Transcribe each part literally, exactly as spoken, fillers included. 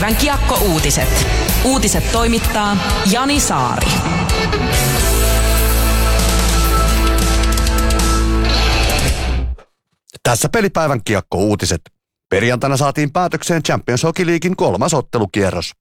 Pelipäivän kiekko-uutiset. Uutiset toimittaa Jani Saari. Tässä pelipäivän kiekko-uutiset. Perjantaina saatiin päätökseen Champions Hockey Leaguein kolmas ottelukierros.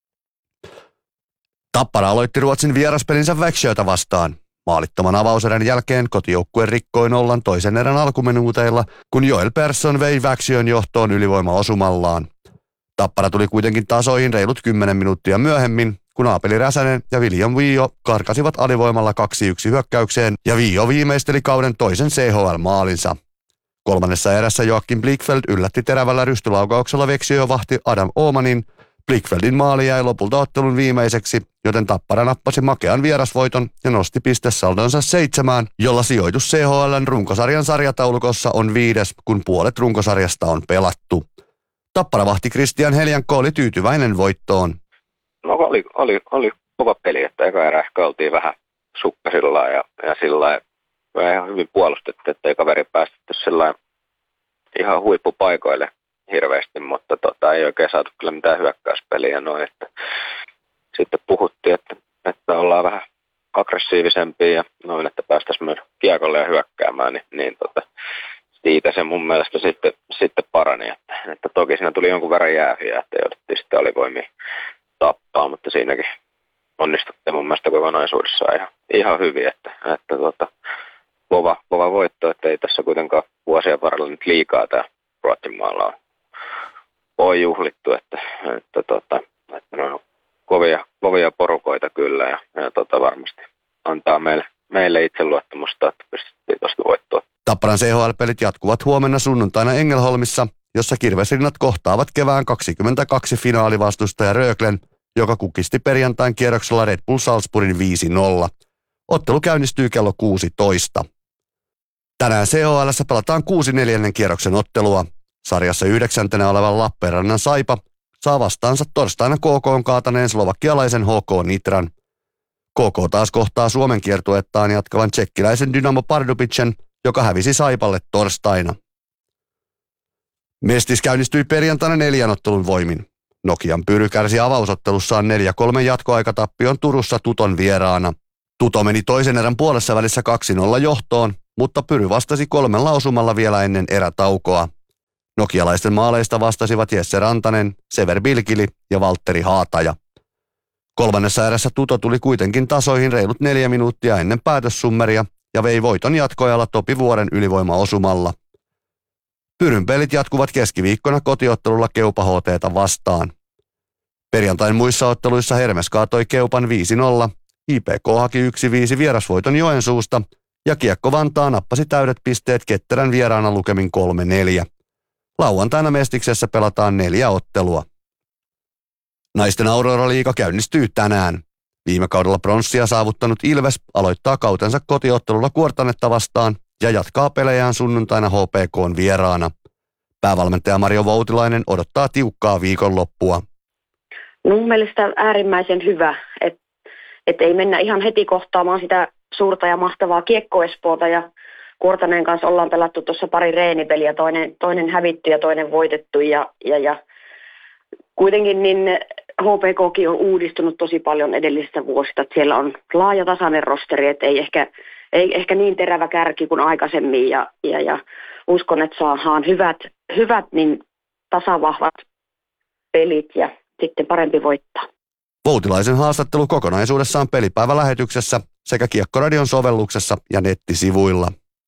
Tappara aloitti Ruotsin vieraspelinsä Växjötä vastaan. Maalittoman avauserän jälkeen kotijoukkue rikkoi nollan toisen erän alkuminuuteilla, kun Joel Persson vei Växjön johtoon ylivoimaosumallaan. Tappara tuli kuitenkin tasoihin reilut kymmenen minuuttia myöhemmin, kun Aapeli Räsänen ja William Vio karkasivat alivoimalla kaksi yksi hyökkäykseen ja Vio viimeisteli kauden toisen C H L-maalinsa. Kolmannessa erässä Joakim Blichfeld yllätti terävällä rystylaukauksella Växjö-vahti Adam Åmanin. Blichfeldin maali jäi lopulta ottelun viimeiseksi, joten Tappara nappasi makean vierasvoiton ja nosti pistesaldonsa seitsemään, jolla sijoitus C H L:n runkosarjan sarjataulukossa on viides, kun puolet runkosarjasta on pelattu. Tapparavahti Christian Heliankko oli tyytyväinen voittoon. No oli, oli, oli kova peli, että eka erä ehkä oltiin vähän suppesilla ja, ja sillä ihan hyvin puolustettu, että ei kaveri päästetty sillä ihan huippupaikoille hirveästi, mutta tota, ei oikein saatu kyllä mitään hyökkäyspeliä noin, että sitten puhuttiin, että, että ollaan vähän aggressiivisempia ja noin, että päästäisiin myös kiekolle ja hyökkäämään, niin, niin tota, siitä se mun mielestä sitten, sitten parani, että, että toki siinä tuli jonkun verran jäähyjä, että jouduttiin sitten alivoimia tappaa, mutta siinäkin onnistuttiin mun mielestä kokonaisuudessaan ihan, ihan hyvin, että, että tota, kova, kova voitto, että ei tässä kuitenkaan vuosien varrella nyt liikaa tämä Ruotsin maalla on, on juhlittu, että, että, tota, että ne on kovia, kovia porukoita kyllä ja, ja tota, varmasti antaa meille, meille itseluottamusta, että pystyttiin tuosta voittoa. Tapparan C H L-pelit jatkuvat huomenna sunnuntaina Engelholmissa, jossa Kirvesrinnat kohtaavat kevään kaksikymmentäkaksi finaalivastustaja Röglen, joka kukisti perjantain kierroksella Red Bull Salzburgin viisi nolla. Ottelu käynnistyy kello kuusitoista. Tänään C H L:ssä pelataan kuusi neljännen kierroksen ottelua. Sarjassa yhdeksäntenä olevan Lappeenrannan Saipa saa vastaansa torstaina K K:n kaataneen slovakialaisen H K Nitran. K K taas kohtaa Suomen kiertuettaan jatkavan tsekkiläisen Dynamo Pardubicen, joka hävisi Saipalle torstaina. Mestis käynnistyi perjantaina neljän ottelun voimin. Nokian Pyry kärsi avausottelussaan neljä kolme jatkoaikatappion Turussa Tuton vieraana. Tuto meni toisen erän puolessa välissä kaksi nolla johtoon, mutta Pyry vastasi kolmen lausumalla vielä ennen erätaukoa. Nokialaisten maaleista vastasivat Jesse Rantanen, Sever Bilkili ja Valtteri Haataja. Kolmannessa erässä Tuto tuli kuitenkin tasoihin reilut neljä minuuttia ennen päätössummeria ja vei voiton jatkoajalla Topi Vuoren ylivoimaosumalla. Pyryn pelit jatkuvat keskiviikkona kotiottelulla Keupa H T:tä vastaan. Perjantain muissa otteluissa Hermes kaatoi Keupan viisi nolla, I P K haki yksi viisi vierasvoiton Joensuusta ja Kiekko Vantaa nappasi täydet pisteet Ketterän vieraana lukemin kolme neljä. Lauantaina Mestiksessä pelataan neljä ottelua. Naisten Aurora-liiga käynnistyy tänään. Viime kaudella pronssia saavuttanut Ilves aloittaa kautensa kotiottelulla Kuortanetta vastaan ja jatkaa pelejään sunnuntaina H P K:n vieraana. Päävalmentaja Marjo Voutilainen odottaa tiukkaa viikonloppua. No, mun mielestä äärimmäisen hyvä, että et ei mennä ihan heti kohtaamaan sitä suurta ja mahtavaa Kiekko-Espoota ja Kuortaneen kanssa ollaan pelattu tuossa pari reenipeliä, toinen, toinen hävitty ja toinen voitettu ja, ja, ja kuitenkin niin H P K:kin on uudistunut tosi paljon edellisistä vuosista, että siellä on laaja tasainen rosteri, että ei ehkä, ei ehkä niin terävä kärki kuin aikaisemmin ja, ja, ja uskon, että saadaan hyvät, hyvät niin tasavahvat pelit ja sitten parempi voittaa. Voutilaisen haastattelu kokonaisuudessaan pelipäivälähetyksessä sekä Kiekkoradion sovelluksessa ja nettisivuilla.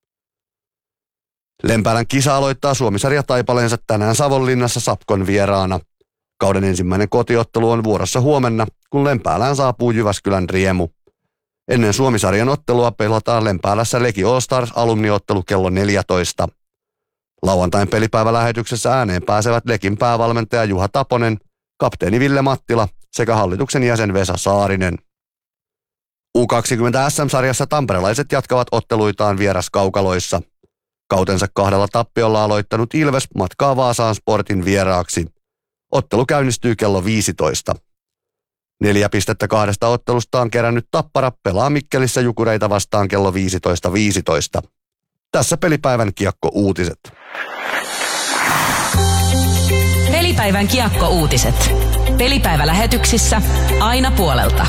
Lempäälän kisa aloittaa Suomisarja taipaleensa tänään Savonlinnassa Sapkon vieraana. Kauden ensimmäinen kotiottelu on vuorossa huomenna, kun Lempäälään saapuu Jyväskylän Riemu. Ennen Suomisarjan ottelua pelataan Lempäälässä Leki All Stars alumniottelu kello neljätoista. Lauantain pelipäivälähetyksessä ääneen pääsevät Lekin päävalmentaja Juha Taponen, kapteeni Ville Mattila sekä hallituksen jäsen Vesa Saarinen. U kaksikymmentä S M-sarjassa tamperelaiset jatkavat otteluitaan vieraskaukaloissa. Kautensa kahdella tappiolla aloittanut Ilves matkaa Vaasaan Sportin vieraaksi. Ottelu käynnistyy kello viisitoista. Neljä pistettä kahdesta ottelusta on kerännyt Tappara pelaa Mikkelissä Jukureita vastaan kello viisitoista viisitoista. Tässä pelipäivän kiekko-uutiset. Pelipäivän kiekko-uutiset. Pelipäivälähetyksissä aina puolelta.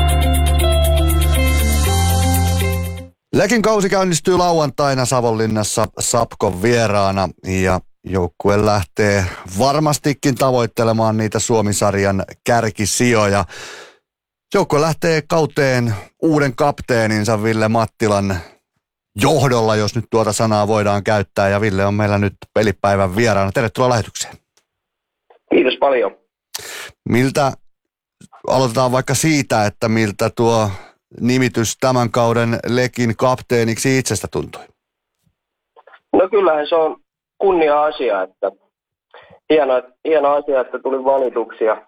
Lekin kausi käynnistyy lauantaina Savonlinnassa Sapkon vieraana ja joukkue lähtee varmastikin tavoittelemaan niitä Suomi-sarjan kärkisijoja. Joukkue lähtee kauteen uuden kapteeninsa Ville Mattilan johdolla, jos nyt tuota sanaa voidaan käyttää, ja Ville on meillä nyt pelipäivän vieraana. Tervetuloa lähetykseen. Kiitos paljon. Miltä, aloitetaan vaikka siitä, että miltä tuo nimitys tämän kauden Lekin kapteeniksi itsestä tuntui? No kyllähän se on kunnia-asia, että hieno, hieno asia, että tuli valituksia.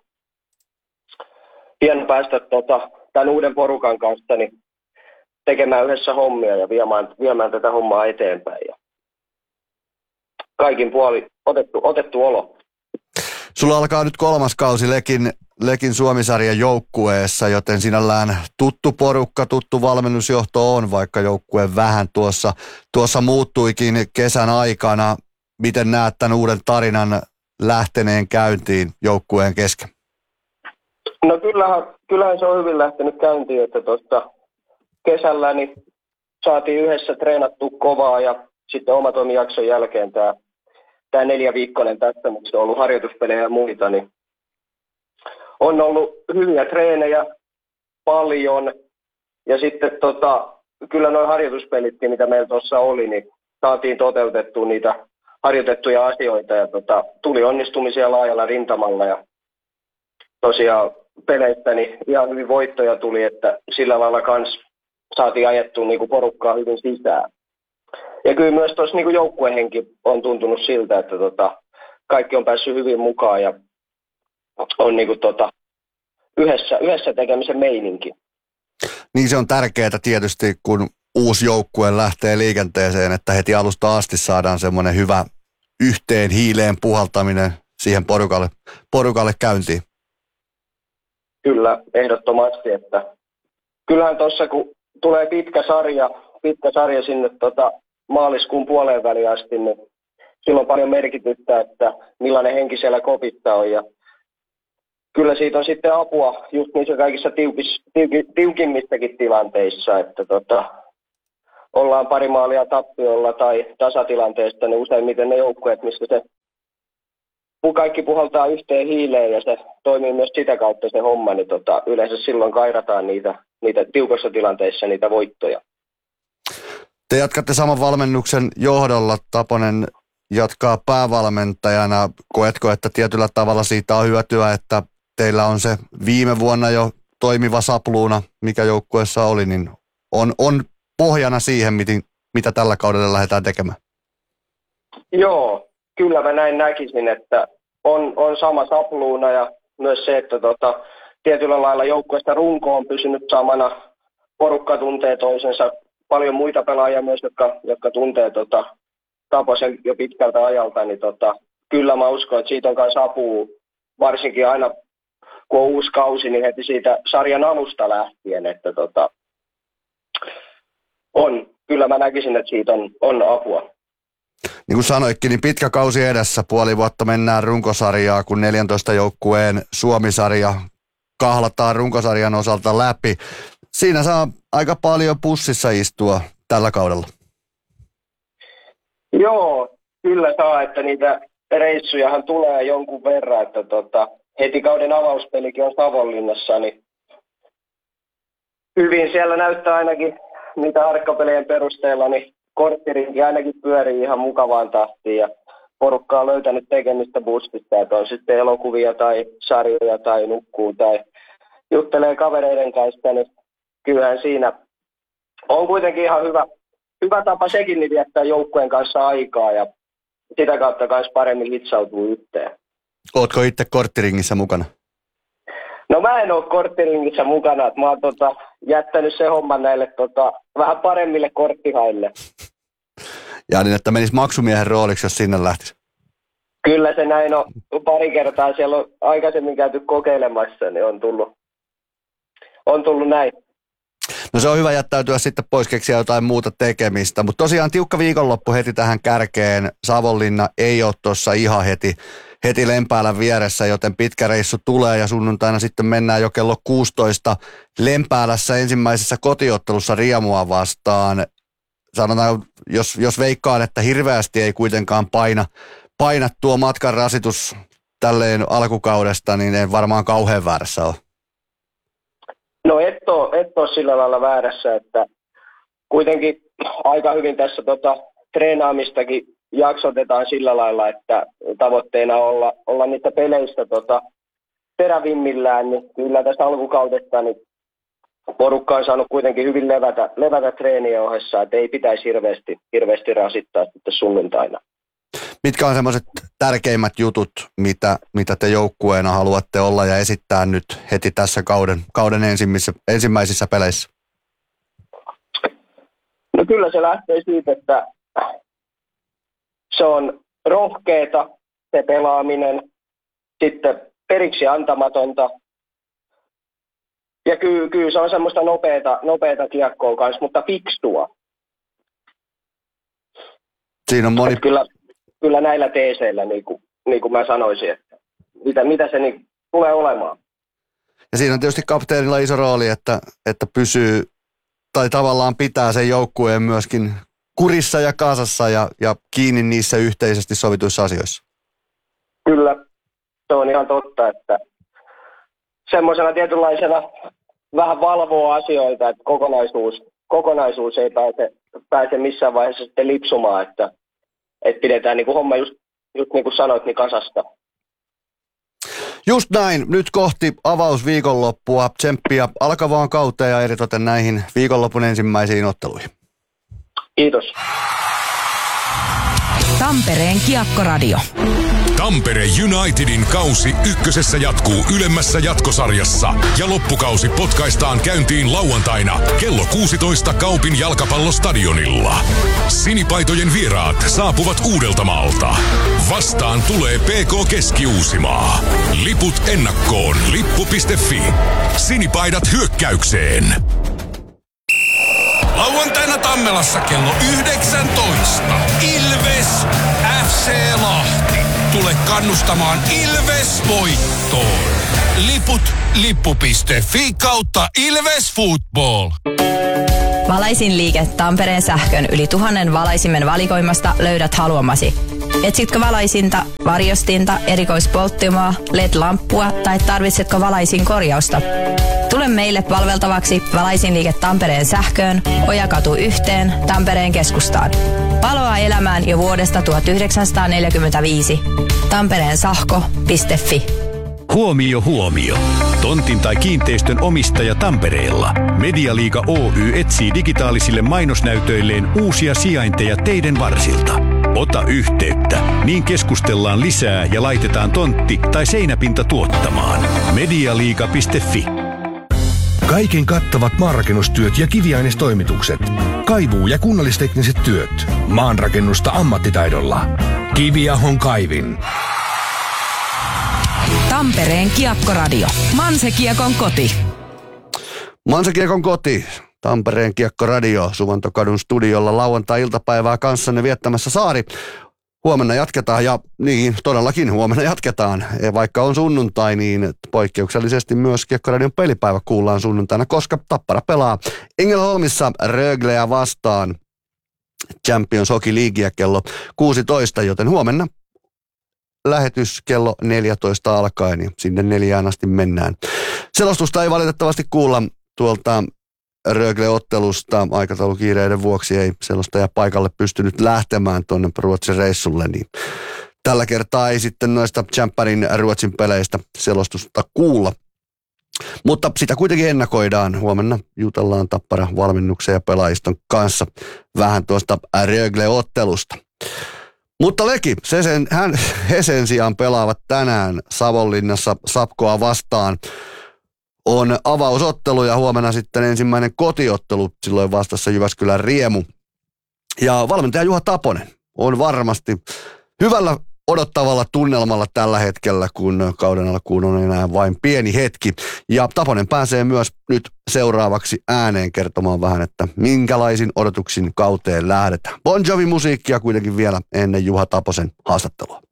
Hieno päästä tota, tämän uuden porukan kanssa niin tekemään yhdessä hommia ja viemään, viemään tätä hommaa eteenpäin. Ja kaikin puoli otettu, otettu olo. Sulla alkaa nyt kolmas kausi Lekin, Lekin Suomi-sarjan joukkueessa, joten sinällään tuttu porukka, tuttu valmennusjohto on, vaikka joukkue vähän tuossa, tuossa muuttuikin kesän aikana. Miten näet tämän uuden tarinan lähteneen käyntiin joukkueen kesken? No kyllähän, kyllähän se on hyvin lähtenyt käyntiin, että tuosta kesällä niin saatiin yhdessä treenattu kovaa ja sitten omatoimijakson jälkeen tämä tämä neljäviikkoinen tässä, missä on ollut harjoituspelejä ja muita, niin on ollut hyviä treenejä paljon. Ja sitten tota, kyllä nuo harjoituspelitkin, mitä meillä tuossa oli, niin saatiin toteutettua niitä harjoitettuja asioita ja tota, tuli onnistumisia laajalla rintamalla. Ja tosiaan peleistä niin ihan hyvin voittoja tuli, että sillä lailla kans saatiin ajettua niinku porukkaa hyvin sisään. Ja kyllä myös tuossa niin joukkuehenki on tuntunut siltä, että tota, kaikki on päässyt hyvin mukaan ja on niin kuin, tota, yhdessä, yhdessä tekemisen meininki. Niin se on tärkeää tietysti, kun uusi joukkue lähtee liikenteeseen, että heti alusta asti saadaan semmoinen hyvä yhteen hiileen puhaltaminen siihen porukalle, porukalle käyntiin. Kyllä, ehdottomasti. Että kyllähän tuossa, kun tulee pitkä sarja, pitkä sarja sinne tota, maaliskuun puoleen väliin asti, niin sillä on paljon merkitystä, että millainen henki siellä kopissa on. Ja kyllä siitä on sitten apua just niissä kaikissa tiukis, tiuki, tiukimmissakin tilanteissa, että tota, ollaan pari maalia tappiolla tai tasatilanteesta, niin useimmiten ne joukkueet, missä se kaikki puhaltaa yhteen hiileen ja se toimii myös sitä kautta se homma, niin tota, yleensä silloin kairataan niitä, niitä tiukossa tilanteissa niitä voittoja. Te jatkatte saman valmennuksen johdolla, Taponen jatkaa päävalmentajana. Koetko, että tietyllä tavalla siitä on hyötyä, että teillä on se viime vuonna jo toimiva sapluuna, mikä joukkueessa oli, niin on, on pohjana siihen, miten, mitä tällä kaudella lähdetään tekemään? Joo, kyllä mä näin näkisin, että on, on sama sapluuna ja myös se, että tota, tietyllä lailla joukkueesta runko on pysynyt samana, porukka tuntee toisensa. Paljon muita pelaajia myös, jotka, jotka tuntee tota, Taposen jo pitkältä ajalta, niin tota, kyllä mä uskon, että siitä on myös apua, varsinkin aina kun on uusi kausi, niin heti siitä sarjan alusta lähtien, että tota, on, kyllä mä näkisin, että siitä on, on apua. Niin kuin sanoitkin, niin pitkä kausi edessä, puoli vuotta mennään runkosarjaa, kun neljäntoista joukkueen Suomi-sarja kahlataan runkosarjan osalta läpi. Siinä saa aika paljon pussissa istua tällä kaudella. Joo, kyllä saa, että niitä reissujahan tulee jonkun verran, että tota, heti kauden avauspelikin on Savonlinnassa, niin hyvin siellä näyttää ainakin niitä harkkapelien perusteella, niin korttirinki ainakin pyörii ihan mukavaan tahtiin ja porukka on löytänyt tekemistä bussista, että on sitten elokuvia tai sarjoja tai nukkuu tai juttelee kavereiden kanssa, niin kyllähän siinä on kuitenkin ihan hyvä, hyvä tapa sekin niin viettää joukkueen kanssa aikaa ja sitä kautta myös paremmin hitsautuu yhteen. Ootko itse korttiringissä mukana? No mä en ole korttiringissä mukana, että mä oon tota, jättänyt se homman näille tota, vähän paremmille korttihaille. Ja niin, että menisi maksumiehen rooliksi, jos sinne lähtisi. Kyllä se näin on. Pari kertaa siellä on aikaisemmin käyty kokeilemassa, niin on tullut, on tullut näin. No se on hyvä jättäytyä sitten pois, keksiä jotain muuta tekemistä. Mutta tosiaan tiukka viikonloppu heti tähän kärkeen. Savonlinna ei ole tuossa ihan heti, heti Lempäälän vieressä, joten pitkä reissu tulee ja sunnuntaina sitten mennään jo kello kuusitoista Lempäälässä ensimmäisessä kotiottelussa Riemua vastaan. Sanotaan, jos, jos veikkaan, että hirveästi ei kuitenkaan paina, paina tuo matkan rasitus tälleen alkukaudesta, niin ei varmaan kauhean väärässä ole. No et ole, et ole sillä lailla väärässä, että kuitenkin aika hyvin tässä tota, treenaamistakin jaksotetaan sillä lailla, että tavoitteena on olla, olla niitä peleistä tota, terävimmillään, niin kyllä tästä alkukaudesta niin porukka on saanut kuitenkin hyvin levätä, levätä treenien ohessa, että ei pitäisi hirveästi, hirveästi rasittaa sitten sunnuntaina. Mitkä on semmoiset tärkeimmät jutut, mitä, mitä te joukkueena haluatte olla ja esittää nyt heti tässä kauden, kauden ensimmäisissä, ensimmäisissä peleissä? No kyllä se lähtee siitä, että se on rohkeeta se pelaaminen, sitten periksi antamatonta. Ja kyllä, kyllä se on semmoista nopeata, nopeata kiekkoa kanssa, mutta fiksua. Siinä on moni... Kyllä, kyllä näillä teeseillä, niin kuin, niin kuin mä sanoisin, että mitä, mitä se niin tulee olemaan. Ja siinä on tietysti kapteenilla iso rooli, että, että pysyy tai tavallaan pitää sen joukkueen myöskin kurissa ja kasassa ja, ja kiinni niissä yhteisesti sovituissa asioissa. Kyllä, se on ihan totta, että semmoisena tietynlaisena vähän valvoo asioita, että kokonaisuus, kokonaisuus ei pääse, pääse missään vaiheessa sitten lipsumaan, että, että pidetään niin kuin homma just, just niin kuin sanoit, niin kasasta. Just näin. Nyt kohti avausviikonloppua. Tsemppiä alkavaan kauteen ja eritoten näihin viikonlopun ensimmäisiin otteluihin. Kiitos. Tampereen Kiekkoradio. Tampere Unitedin kausi ykkösessä jatkuu ylemmässä jatkosarjassa ja loppukausi potkaistaan käyntiin lauantaina kello kuusitoista Kaupin jalkapallostadionilla. Sinipaitojen vieraat saapuvat Uudeltamaalta. Vastaan tulee P K Keski-Uusimaa. Liput ennakkoon lippu piste fi. Sinipaidat hyökkäykseen. Lauantaina Tammelassa kello yhdeksäntoista. Ilves F C Lahti. Tule kannustamaan Ilves voittoon. Liput lippu piste fi kautta Ilves Football. Valaisin liike Tampereen sähkön yli tuhannen valaisimen valikoimasta löydät haluamasi. Etsitkö valaisinta, varjostinta, erikoispolttimaa, L E D-lamppua tai tarvitsetko valaisin korjausta? Tule meille palveltavaksi Valaisin liike Tampereen sähköön, Ojakatu yhteen, Tampereen keskustaan. Valoa elämään jo vuodesta tuhatyhdeksänsataaneljäkymmentäviisi. Tampereen sähkö piste fi. Huomio, huomio. Tontin tai kiinteistön omistaja Tampereella. Medialiiga Oy etsii digitaalisille mainosnäytöilleen uusia sijainteja teidän varsilta. Ota yhteyttä, niin keskustellaan lisää ja laitetaan tontti tai seinäpinta tuottamaan. medialiiga piste fi. Kaiken kattavat maanrakennustyöt ja kiviainestoimitukset. Kaivuu- ja kunnallistekniset työt. Maanrakennusta ammattitaidolla. Kiviahon kaivin. Tampereen Kiekkoradio. Manse-Kiekon koti. Manse-Kiekon koti. Tampereen Kiekkoradio. Suvantokadun studiolla lauantai-iltapäivää kanssanne viettämässä Saari. Huomenna jatketaan ja niin todellakin huomenna jatketaan. Ja vaikka on sunnuntai, niin poikkeuksellisesti myös Kiekkoradion pelipäivä kuullaan sunnuntaina, koska Tappara pelaa Ängelholmissa Rögleä vastaan Champions Hockey Leaguea kello kuusitoista, joten huomenna lähetys kello neljätoista alkaen ja sinne neljään asti mennään. Selostusta ei valitettavasti kuulla tuolta Rögle-ottelusta. Aikataulukiireiden vuoksi ei selostaja paikalle pystynyt lähtemään tuonne Ruotsin reissulle, niin tällä kertaa ei sitten noista Champerin Ruotsin peleistä selostusta kuulla. Mutta sitä kuitenkin ennakoidaan. Huomenna jutellaan Tappara valmennuksen ja pelaajiston kanssa vähän tuosta Rögle-ottelusta. Mutta Leki, se sen, hän, he sen sijaan pelaavat tänään Savonlinnassa Sapkoa vastaan. On avausottelu ja huomenna sitten ensimmäinen kotiottelu, silloin vastassa Jyväskylän Riemu. Ja valmentaja Juha Taponen on varmasti hyvällä odottavalla tunnelmalla tällä hetkellä, kun kauden alkuun on enää vain pieni hetki. Ja Taponen pääsee myös nyt seuraavaksi ääneen kertomaan vähän, että minkälaisin odotuksin kauteen lähdetään. Bon Jovi-musiikkia kuitenkin vielä ennen Juha Taposen haastattelua.